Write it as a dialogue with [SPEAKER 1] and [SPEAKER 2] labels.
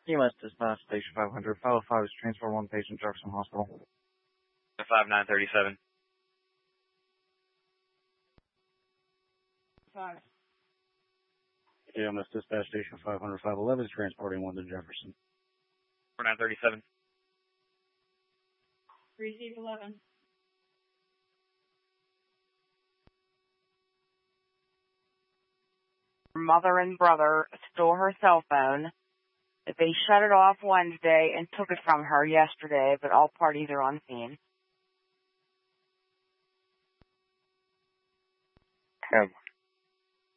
[SPEAKER 1] EMS dispatch, station 500. 505 is transport one patient, Jefferson Hospital.
[SPEAKER 2] 5937.
[SPEAKER 3] 5.
[SPEAKER 1] EMS dispatch, station 500. 511 is transporting one to Jefferson.
[SPEAKER 2] 4937.
[SPEAKER 3] Receive 11.
[SPEAKER 4] Her mother and brother stole her cell phone. They shut it off Wednesday and took it from her yesterday, but all parties are on scene.